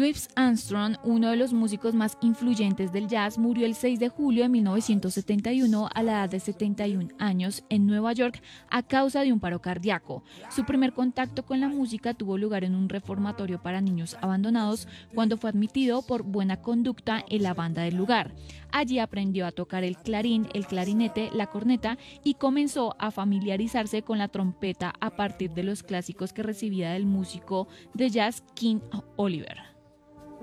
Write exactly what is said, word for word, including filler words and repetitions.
Louis Armstrong, uno de los músicos más influyentes del jazz, murió el seis de julio de mil novecientos setenta y uno a la edad de setenta y un años en Nueva York a causa de un paro cardíaco. Su primer contacto con la música tuvo lugar en un reformatorio para niños abandonados cuando fue admitido por buena conducta en la banda del lugar. Allí aprendió a tocar el clarín, el clarinete, la corneta y comenzó a familiarizarse con la trompeta a partir de los clásicos que recibía del músico de jazz King Oliver.